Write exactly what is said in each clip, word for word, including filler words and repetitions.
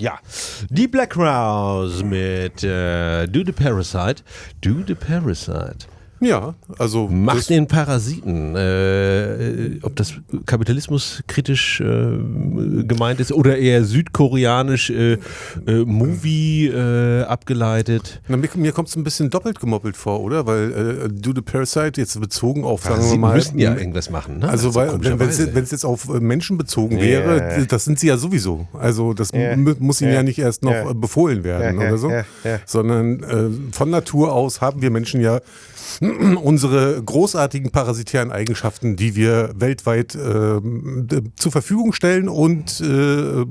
Ja, die Black Crowes mit äh, Do the Parasite. Do the Parasite. Ja, also Macht den Parasiten. Äh, ob das Kapitalismus kritisch äh, gemeint ist oder eher südkoreanisch äh, äh, Movie äh, abgeleitet. Na, mir mir kommt es ein bisschen doppelt gemoppelt vor, oder? Weil äh, Do the Parasite jetzt bezogen auf, sagen wir Parasiten mal. müssten ja irgendwas machen, ne? Also, weil, wenn komischerweise. es jetzt auf Menschen bezogen wäre, Yeah. das sind sie ja sowieso. Also, das Yeah. mu- muss ihnen Yeah. ja nicht erst noch Yeah. äh, befohlen werden Yeah. oder so. Yeah. Yeah. Sondern äh, von Natur aus haben wir Menschen ja unsere großartigen parasitären Eigenschaften, die wir weltweit äh, d- zur Verfügung stellen und äh,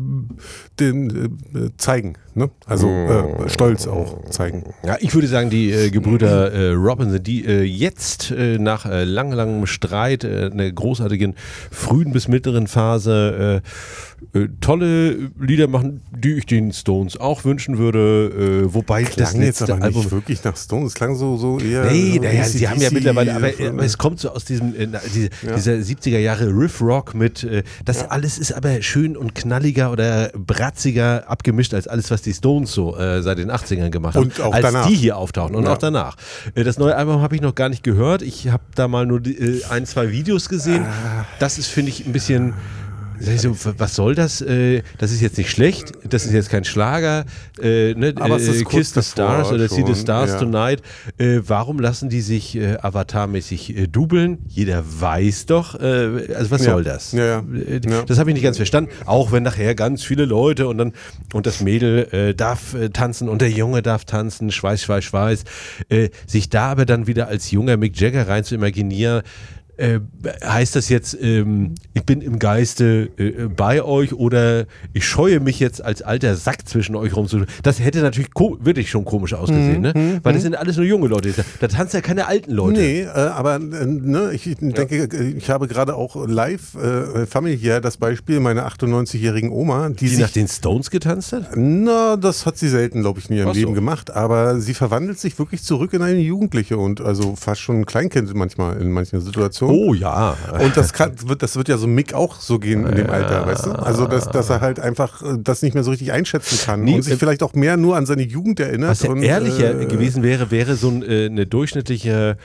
den äh, zeigen. Ne? Also äh, stolz auch zeigen. Ja, ich würde sagen, die äh, Gebrüder äh, Robinson, die äh, jetzt äh, nach äh, lang, langem Streit, äh, einer großartigen frühen bis mittleren Phase äh, äh, tolle Lieder machen, die ich den Stones auch wünschen würde, äh, wobei das Klang jetzt letzte aber Album... nicht wirklich nach Stones, es klang so, so eher... Nee, so naja, sie haben ja A C D C, mittlerweile, aber, äh, aber es kommt so aus diesem, äh, diese, Ja. dieser siebziger Jahre Riff-Rock mit, äh, das Ja. alles ist aber schön und knalliger oder bratziger abgemischt als alles, was die Stones so äh, seit den achtzigern gemacht haben, Und auch als danach. die hier auftauchen und Ja. auch danach. Äh, das neue Album habe ich noch gar nicht gehört, ich habe da mal nur die, äh, ein, zwei Videos gesehen, das ist, finde ich, ein bisschen... Sag ich so, was soll das? Äh, Das ist jetzt nicht schlecht, das ist jetzt kein Schlager, äh, ne? Aber es ist äh, kurz Kiss the davor Stars oder See the schon, Stars ja. Tonight. Äh, warum lassen die sich äh, avatarmäßig äh, dubeln? Jeder weiß doch, äh, also was Ja. soll das? Ja, ja. Äh, Ja. Das habe ich nicht ganz verstanden, auch wenn nachher ganz viele Leute und dann und das Mädel äh, darf äh, tanzen und der Junge darf tanzen, Schweiß, Schweiß, Schweiß. Äh, sich da aber dann wieder als junger Mick Jagger rein zu imaginieren, Äh, heißt das jetzt, ähm, ich bin im Geiste äh, bei euch oder ich scheue mich jetzt als alter Sack zwischen euch rum? Das hätte natürlich ko- wirklich schon komisch ausgesehen, ne? Weil das sind alles nur junge Leute. Da, da tanzen ja keine alten Leute. Nee, äh, aber äh, ne, ich denke, ich habe gerade auch live äh, familiär das Beispiel meiner achtundneunzigjährigen Oma, die, Die sich, nach den Stones getanzt hat? na, das hat sie selten, glaube ich, in ihrem Ach so. Leben gemacht, aber sie verwandelt sich wirklich zurück in eine Jugendliche und also fast schon ein Kleinkind manchmal in manchen Situationen. Oh ja. Und das kann, wird, das wird ja so Mick auch so gehen in dem Alter, weißt du? Also, dass, dass er halt einfach äh, das nicht mehr so richtig einschätzen kann Nee, und sich äh, vielleicht auch mehr nur an seine Jugend erinnert. Was ja und, ehrlicher äh, gewesen wäre, wäre so ein, äh, eine durchschnittliche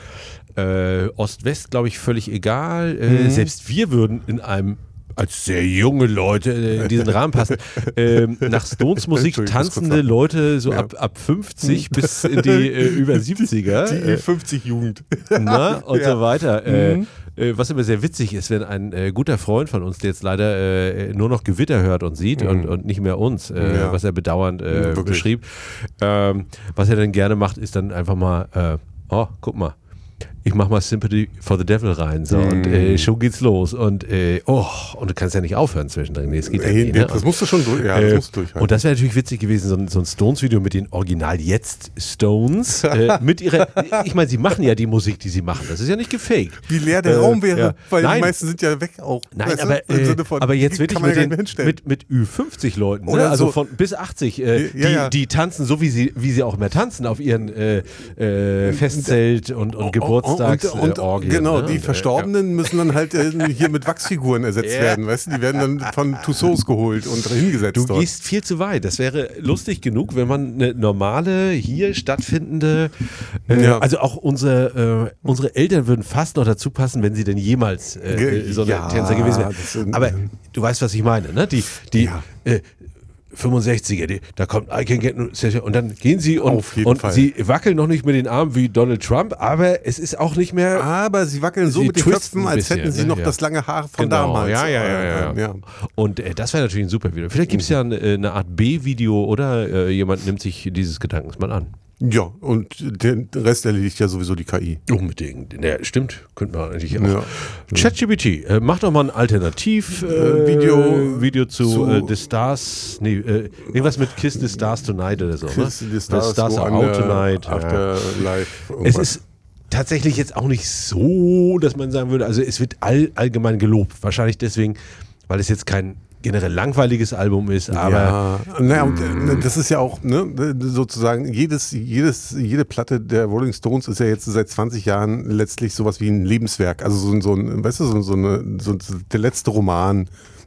äh, Ost-West, glaube ich, völlig egal. Äh, Mhm. Selbst wir würden in einem als sehr junge Leute äh, in diesen Rahmen passen. Ähm, nach Stones Musik Entschuldigung, ich muss kurz tanzende lachen. Leute so Ja. ab, ab fünfzig bis in die äh, über siebziger. Die Äh, fünfzig-Jugend. na, und Ja. so weiter. Äh, Mhm. äh, was immer sehr witzig ist, wenn ein äh, guter Freund von uns, der jetzt leider äh, nur noch Gewitter hört und sieht Mhm. und, und nicht mehr uns, äh, Ja. was er bedauernd äh, Ja, wirklich. beschrieb, ähm, was er dann gerne macht, ist dann einfach mal, äh, oh, guck mal, ich mach mal Sympathy for the Devil rein, so, und äh, schon geht's los und äh, oh, und du kannst ja nicht aufhören zwischendrin, nee, es geht ja Ey, nicht, ne? das musst du schon durch, ja, das Äh, musst du durchhalten. und das wäre natürlich witzig gewesen, so ein, so ein Stones-Video mit den Original jetzt Stones. äh, mit ihrer, ich meine, sie machen ja die Musik, die sie machen. Das ist ja nicht gefaked. Wie leer der Äh, Raum wäre, ja. weil Nein. die meisten sind ja weg auch. Nein, weißt du? aber, Im äh, Sinne von, aber jetzt die wirklich kann man mit, ja den, gar nicht mehr hinstellen. mit, mit Ü fünfzig Leuten, ne? Oder Also so. von bis achtzig, äh, Ja, die, ja. die tanzen so, wie sie, wie sie auch mehr tanzen auf ihren äh, äh, Festzelt- und, und Geburtstagsorgien. und, und, genau, ne? die Und, äh, Verstorbenen müssen dann halt äh, hier mit Wachsfiguren ersetzt Ja. werden, weißt du? Die werden dann von Tussauds geholt und hingesetzt Du dort. gehst viel zu weit. Das wäre lustig genug, wenn man eine normale, hier stattfindende, äh, Ja. also auch unsere, äh, unsere Eltern würden fast noch dazu passen, wenn sie denn jemals äh, Ge- so eine ja, Tänzer gewesen wären. das sind- Aber du weißt, was ich meine, ne? Die, die Ja. äh, fünfundsechziger, die, da kommt I Can Get No Pleasure und dann gehen sie und, Auf jeden und Fall. sie wackeln noch nicht mit den Armen wie Donald Trump, aber es ist auch nicht mehr. Aber sie wackeln so Sie mit den twisten Köpfen, ein als bisschen, hätten sie ne? noch Ja. das lange Haar von Genau, damals. ja, ja, ja, ja. Äh, ja. Und äh, das wäre natürlich ein super Video. Vielleicht gibt es ja eine, eine Art B-Video oder äh, jemand nimmt sich dieses Gedankens mal an. Ja, und den Rest erledigt ja sowieso die K I. Unbedingt. Ja, stimmt. Könnte man eigentlich auch. Ja. ChatGPT, äh, mach doch mal ein Alternativ äh, Video Video zu, zu- äh, The Stars, nee, äh, irgendwas mit Kiss the Stars Tonight oder so. Kiss ne? the Stars, Stars go are under, out tonight. Ja. Afterlife. Es irgendwas. ist tatsächlich jetzt auch nicht so, dass man sagen würde, also es wird all, allgemein gelobt. Wahrscheinlich deswegen, weil es jetzt kein generell langweiliges Album ist, aber ja, naja, und äh, das ist ja auch ne, sozusagen jedes, jedes, jede Platte der Rolling Stones ist ja jetzt seit zwanzig Jahren letztlich sowas wie ein Lebenswerk. Also so, ein- so ein, weißt du, so, so, eine, so der letzte Roman,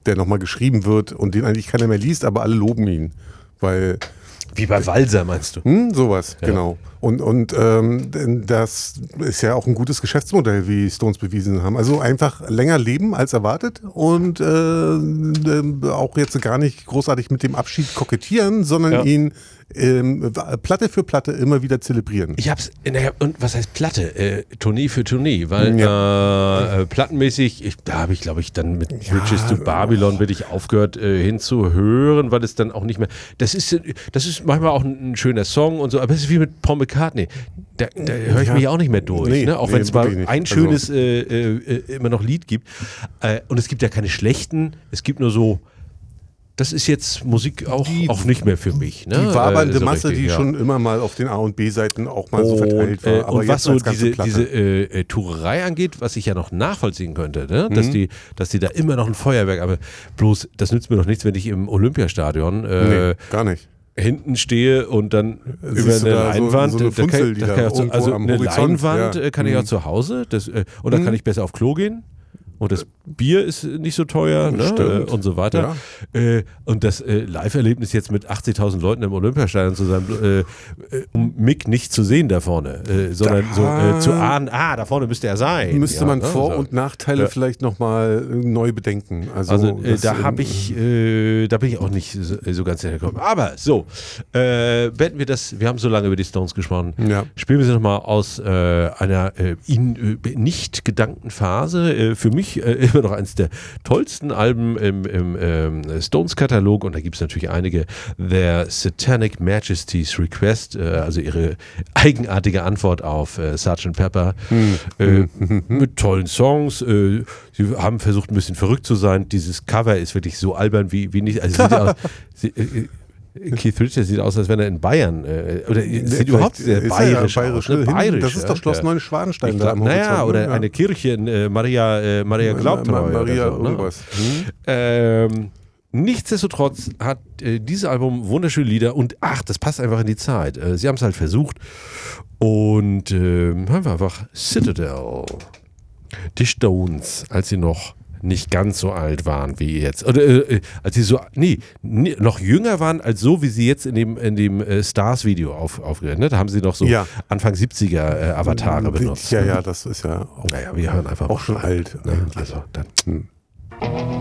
der nochmal geschrieben wird und den eigentlich keiner mehr liest, aber alle loben ihn. Weil Wie bei Walser, meinst du? Hm, sowas, Ja. genau. Und, und ähm, das ist ja auch ein gutes Geschäftsmodell, wie Stones bewiesen haben. Also einfach länger leben als erwartet und äh, äh, auch jetzt gar nicht großartig mit dem Abschied kokettieren, sondern Ja. ihn ähm, Platte für Platte immer wieder zelebrieren. Ich hab's, naja, und was heißt Platte? Äh, Tournee für Tournee, weil äh, äh, plattenmäßig, ich, da habe ich, glaube ich, dann mit Bridges to Babylon wirklich aufgehört äh, hinzuhören, weil es dann auch nicht mehr, das ist, das ist manchmal auch ein, ein schöner Song und so, aber es ist wie mit Paul McCartney, da, da höre ich Ja. mich auch nicht mehr durch, Nee, ne? Auch nee, wenn es mal wirklich nicht. ein Also- schönes äh, äh, immer noch Lied gibt äh, und es gibt ja keine schlechten, es gibt nur so, das ist jetzt Musik auch, Die- auch nicht mehr für mich. Ne? Die wabernde Äh, so Masse, richtig, die ja. schon immer mal auf den A- und B-Seiten auch mal so verteilt Und, äh, war. Aber und was jetzt so als ganze diese, Platte. diese äh, äh, Tourerei angeht, was ich ja noch nachvollziehen könnte, ne? dass, Mhm. die, dass die da immer noch ein Feuerwerk, aber bloß, das nützt mir doch nichts, wenn ich im Olympiastadion äh, Nee, gar nicht. hinten stehe und dann Siehst über du eine da so- Leinwand, so eine da kann Funzel, ich- die da da kann ich auch zu, irgendwo also am eine Horizont, Leinwand ja. äh, kann ich Mhm. auch zu Hause, das, äh, und dann Mhm. kann ich besser auf Klo gehen. Und das Bier ist nicht so teuer, ne? Stimmt. äh, und so weiter. Äh, und das äh, Live-Erlebnis jetzt mit achtzigtausend Leuten im Olympiastadion zu sein, äh, äh, um Mick nicht zu sehen da vorne, äh, sondern Da- so äh, zu ahnen, ah, da vorne müsste er sein. Müsste Ja, man ne? Vor- So. und Nachteile Ja. vielleicht nochmal neu bedenken. Also, Also äh, das, da ähm, habe ich, äh, da bin ich auch nicht so, so ganz hergekommen. Aber so, äh, beenden wir das, wir haben so lange über die Stones gesprochen. Ja. Spielen wir sie nochmal aus äh, einer äh, ihnen äh, nicht gedankten Phase. Äh, für mich äh, immer noch eines der tollsten Alben im, im ähm, Stones-Katalog und da gibt es natürlich einige. Their Satanic Majesty's Request, äh, also ihre eigenartige Antwort auf äh, Sergeant Pepper, äh, mit tollen Songs. Äh, sie haben versucht, ein bisschen verrückt zu sein. Dieses Cover ist wirklich so albern wie, wie nicht. Also sieht aus, sie, äh, Keith Richards sieht aus, als wenn er in Bayern äh, oder sieht vielleicht überhaupt sehr ist er ja bayerisch, bayerisch, aus, ne? ne? bayerisch. Das ist doch Schloss ja. Neuschwanstein Ich da glaub, am naja, Horizont, oder ne? eine Kirche in äh, Maria, äh, Maria Glaubtreu. Ma- Ma- Maria oder so, ne? irgendwas. Hm? Ähm, nichtsdestotrotz hat äh, dieses Album wunderschöne Lieder und ach, das passt einfach in die Zeit. Äh, sie haben es halt versucht und äh, haben wir einfach Citadel. Die Stones, als sie noch nicht ganz so alt waren wie jetzt. Oder äh, als sie so, nee, nee, noch jünger waren als so, wie sie jetzt in dem, in dem äh, Stars-Video auf, aufgehört. Ne? Da haben sie noch so Ja. Anfang siebziger äh, Avatare benutzt. Ja, ja, das ist ja auch, Naja, wir hören einfach auch mal schon rein. alt. Ne? eigentlich. Also dann. Hm.